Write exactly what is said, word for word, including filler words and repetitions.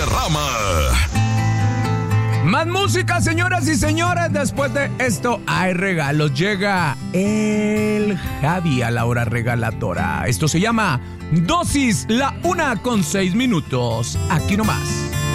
Valderrama. Más música, señoras y señores. Después de esto hay regalos. Llega el Javi a la hora regaladora. Esto se llama Dosis, la una con seis minutos. Aquí nomás.